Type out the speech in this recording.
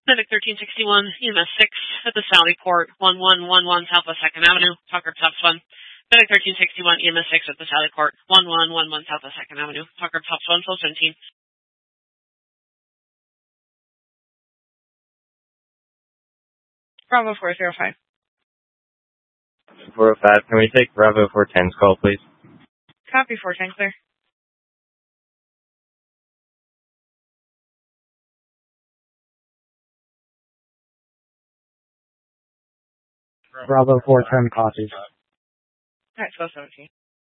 Medic 1361, EMS 6 at the Sally Port, 1111 Southwest 2nd Avenue, Tucker Tops 1. Medic 1361, EMS 6 at the Sally Port, 1111 Southwest 2nd Avenue, Tucker Tops 1, full 17. Bravo 405. 405, can we take Bravo 410's call, please? Copy 410, clear. Bravo 410 copies. Alright, 1217.